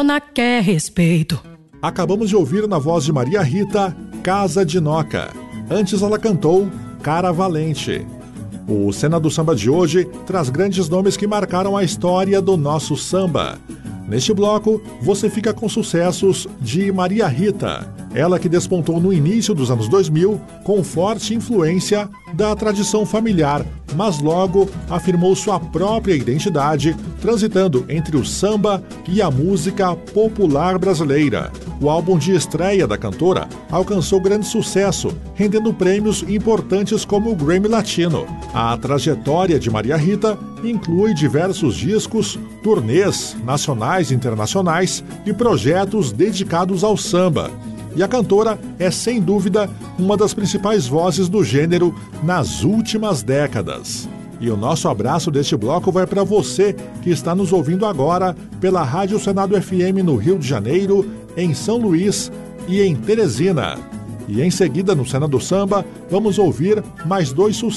quer respeito. Acabamos de ouvir na voz de Maria Rita, Casa de Noca. Antes ela cantou Cara Valente. O Cena do Samba de hoje traz grandes nomes que marcaram a história do nosso samba. Neste bloco, você fica com sucessos de Maria Rita, ela que despontou no início dos anos 2000 com forte influência da tradição familiar, mas logo afirmou sua própria identidade, transitando entre o samba e a música popular brasileira. O álbum de estreia da cantora alcançou grande sucesso, rendendo prêmios importantes como o Grammy Latino. A trajetória de Maria Rita inclui diversos discos, turnês nacionais e internacionais e projetos dedicados ao samba. E a cantora é, sem dúvida, uma das principais vozes do gênero nas últimas décadas. E o nosso abraço deste bloco vai para você que está nos ouvindo agora pela Rádio Senado FM no Rio de Janeiro, em São Luís e em Teresina. E em seguida, no Cena do Samba, vamos ouvir mais dois sucessos